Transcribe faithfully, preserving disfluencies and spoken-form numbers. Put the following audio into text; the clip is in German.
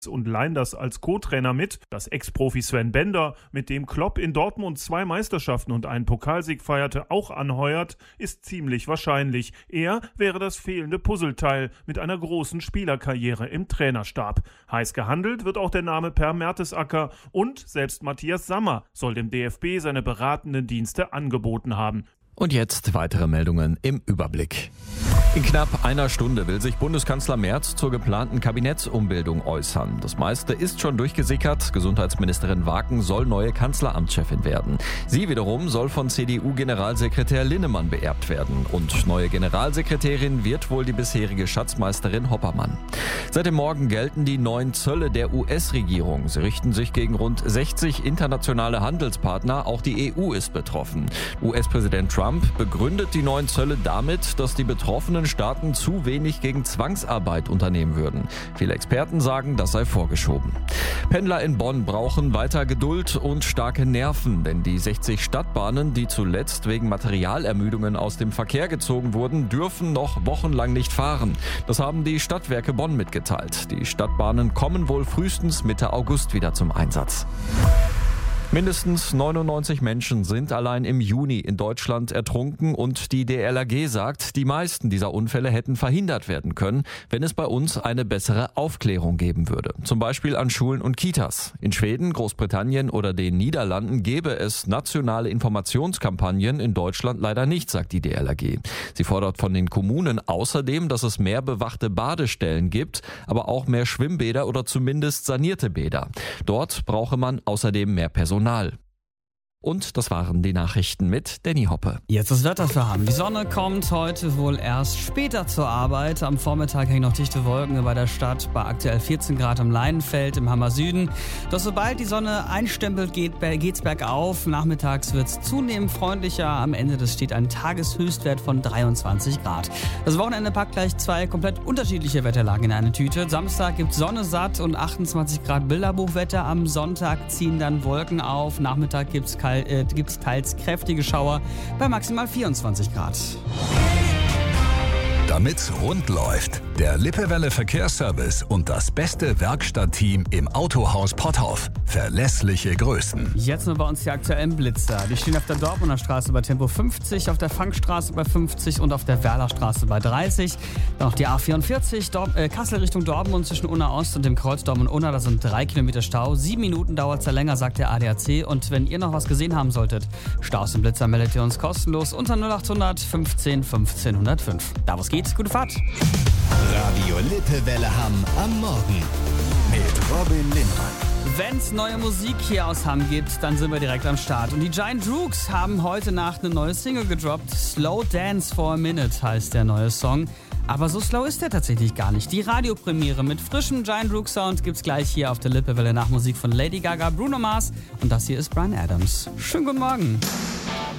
und Leinders als Co-Trainer mit. Das Ex-Profi Sven Bender, mit dem Klopp in Dortmund zwei Meisterschaften und einen Pokalsieg feierte, auch anheuert, ist ziemlich wahrscheinlich. Er wäre das fehlende Puzzleteil mit einer großen Spielerkarriere im Trainerstab. Heiß gehandelt wird auch der Name Per Mertesacker und selbst Matthias Sammer soll dem D F B seine beratenden Dienste angeboten haben. Und jetzt weitere Meldungen im Überblick. In knapp einer Stunde will sich Bundeskanzler Merz zur geplanten Kabinettsumbildung äußern. Das meiste ist schon durchgesickert. Gesundheitsministerin Waken soll neue Kanzleramtschefin werden. Sie wiederum soll von C D U-Generalsekretär Linnemann beerbt werden. Und neue Generalsekretärin wird wohl die bisherige Schatzmeisterin Hoppermann. Seit dem Morgen gelten die neuen Zölle der U S-Regierung. Sie richten sich gegen rund sechzig internationale Handelspartner. Auch die E U ist betroffen. U S-Präsident Trump begründet die neuen Zölle damit, dass die betroffenen Staaten zu wenig gegen Zwangsarbeit unternehmen würden. Viele Experten sagen, das sei vorgeschoben. Pendler in Bonn brauchen weiter Geduld und starke Nerven, denn die sechzig Stadtbahnen, die zuletzt wegen Materialermüdungen aus dem Verkehr gezogen wurden, dürfen noch wochenlang nicht fahren. Das haben die Stadtwerke Bonn mitgeteilt. Die Stadtbahnen kommen wohl frühestens Mitte August wieder zum Einsatz. Mindestens neunundneunzig Menschen sind allein im Juni in Deutschland ertrunken und die D L R G sagt, die meisten dieser Unfälle hätten verhindert werden können, wenn es bei uns eine bessere Aufklärung geben würde. Zum Beispiel an Schulen und Kitas. In Schweden, Großbritannien oder den Niederlanden gäbe es nationale Informationskampagnen, in Deutschland leider nicht, sagt die D L R G. Sie fordert von den Kommunen außerdem, dass es mehr bewachte Badestellen gibt, aber auch mehr Schwimmbäder oder zumindest sanierte Bäder. Dort brauche man außerdem mehr Personal. Und das waren die Nachrichten mit Danny Hoppe. Jetzt das Wetter für haben. Die Sonne kommt heute wohl erst später zur Arbeit. Am Vormittag hängen noch dichte Wolken über der Stadt bei aktuell vierzehn Grad am Leinenfeld im Hammer Süden. Doch sobald die Sonne einstempelt, geht, geht's bergauf. Nachmittags wird's zunehmend freundlicher. Am Ende des steht ein Tageshöchstwert von dreiundzwanzig Grad. Das Wochenende packt gleich zwei komplett unterschiedliche Wetterlagen in eine Tüte. Samstag gibt's Sonne satt und achtundzwanzig Grad Bilderbuchwetter. Am Sonntag ziehen dann Wolken auf. Nachmittag gibt's kalt Äh, gibt es teils kräftige Schauer bei maximal vierundzwanzig Grad. Damit's rund läuft, der Lippewelle Verkehrsservice und das beste Werkstattteam im Autohaus Potthoff. Verlässliche Größen. Jetzt nur bei uns die aktuellen Blitzer. Die stehen auf der Dortmunder Straße bei Tempo fünfzig, auf der Fangstraße bei fünfzig und auf der Werlerstraße bei dreißig. Dann noch die A vierundvierzig, Dor- äh, Kassel Richtung Dortmund zwischen Unna Ost und dem Kreuz Dortmund-Unna. Da sind drei Kilometer Stau. Sieben Minuten dauert es ja länger, sagt der A D A C. Und wenn ihr noch was gesehen haben solltet, Staus und Blitzer meldet ihr uns kostenlos unter null achthundert fünfzehn fünfzehn null null fünf. Da wo es geht, gute Fahrt. Radio Lippewelle Hamm am Morgen mit Robin Lindmann. Wenn's neue Musik hier aus Hamm gibt, dann sind wir direkt am Start. Und die Giant Rooks haben heute Nacht eine neue Single gedroppt. Slow Dance for a Minute heißt der neue Song. Aber so slow ist der tatsächlich gar nicht. Die Radiopremiere mit frischem Giant Rook Sound gibt's gleich hier auf der Lippewelle nach Musik von Lady Gaga, Bruno Mars. Und das hier ist Bryan Adams. Schönen guten Morgen.